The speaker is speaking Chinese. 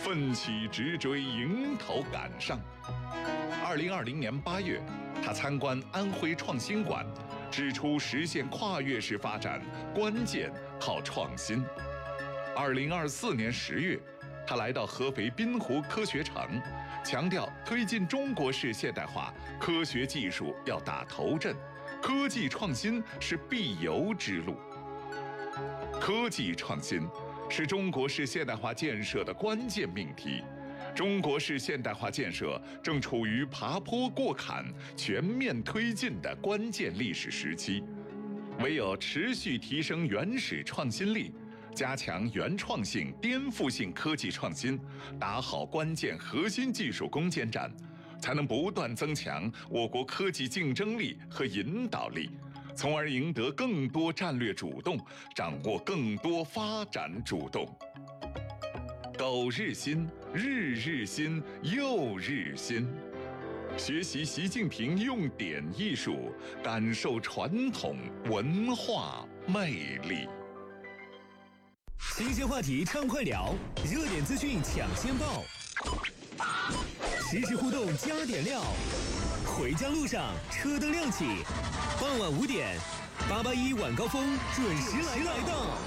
奋起直追，迎头赶上。2020年8月，他参观安徽创新馆，指出实现跨越式发展关键靠创新。2024年10月，他来到合肥滨湖科学城，强调推进中国式现代化，科学技术要打头阵，科技创新是必由之路。科技创新是中国式现代化建设的关键命题。中国式现代化建设正处于爬坡过坎、全面推进的关键历史时期，唯有持续提升原始创新力，加强原创性、颠覆性科技创新，打好关键核心技术攻坚战，才能不断增强我国科技竞争力和引导力，从而赢得更多战略主动，掌握更多发展主动。苟日新，日日新，又日新。学习习近平用典艺术，感受传统文化魅力。 新鲜话题畅快聊，热点资讯抢先报，实时互动加点料。回家路上车灯亮起，傍晚5点，881晚高峰准时来到。